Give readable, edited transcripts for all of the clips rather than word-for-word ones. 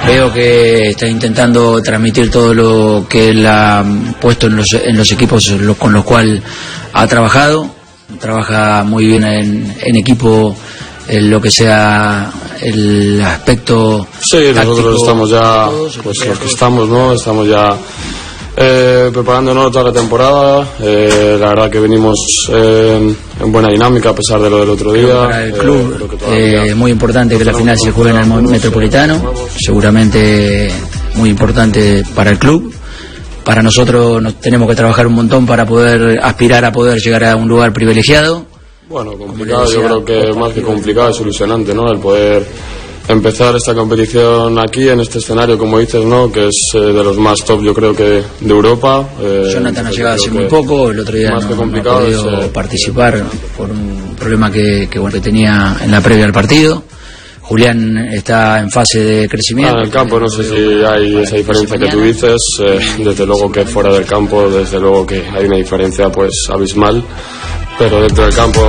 Veo que está intentando transmitir todo lo que él ha puesto en los equipos con los cuales ha trabajado. Trabaja muy bien en equipo, en lo que sea el aspecto. Sí, nosotros estamos ya, pues los que estamos, ¿no? Estamos ya preparándonos toda la temporada. La verdad que venimos en buena dinámica a pesar de lo del otro día. Para el club es muy importante que la final se juegue en el Metropolitano, seguramente muy importante para el club. Para nosotros nos tenemos que trabajar un montón para poder aspirar a poder llegar a un lugar privilegiado. Bueno, complicado, yo creo que más que complicado es ilusionante, ¿no? El poder empezar esta competición aquí en este escenario, como dices, ¿no? Que es de los más top, yo creo que de Europa. Jonathan ha llegado hace muy poco, el otro día no ha podido participar por un problema que tenía en la previa al partido. Julián está en fase de crecimiento. En el campo no sé si hay esa diferencia que tú dices, desde luego que fuera del campo, desde luego que hay una diferencia pues abismal, pero dentro del campo...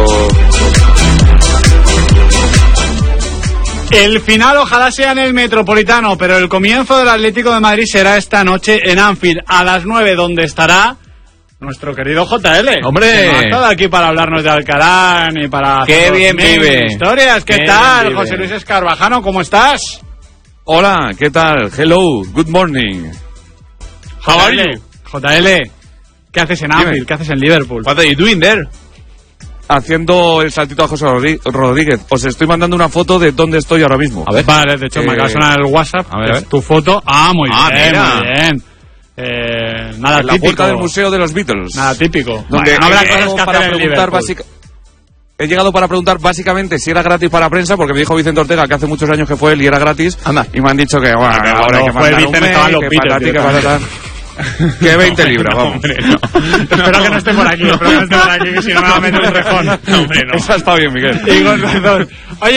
El final ojalá sea en el Metropolitano, pero el comienzo del Atlético de Madrid será esta noche en Anfield a las 9, donde estará nuestro querido JL. ¡Hombre! No ha estado aquí para hablarnos de Alcalá ni para... ¡Qué bien vive! Historias, ¿qué tal? José Luis Escarvajano, ¿cómo estás? Hola, ¿qué tal? Hello, good morning. How are you? JL, ¿qué haces en Anfield? ¿Qué haces en Liverpool? What are you doing there? Haciendo el saltito a José Rodríguez. Os estoy mandando una foto de dónde estoy ahora mismo. A ver. Vale, de hecho me acaba de sonar el WhatsApp. A ver. Tu foto. Ah, muy bien, mira. muy bien. Nada en la típico. puerta del Museo de los Beatles. Nada típico. Donde no habrá cosas que hacer en Liverpool. He llegado para preguntar básicamente si era gratis para prensa, porque me dijo Vicente Ortega que hace muchos años que fue él y era gratis. Anda. Y me han dicho que bueno, ahora hay que mandar un mail, que patati, que patata. Que 20 libras, vamos. Espero que no esté por aquí, que si no me va a meter un rejón. Eso ha estado bien, Miguel. Y con razón. Oye,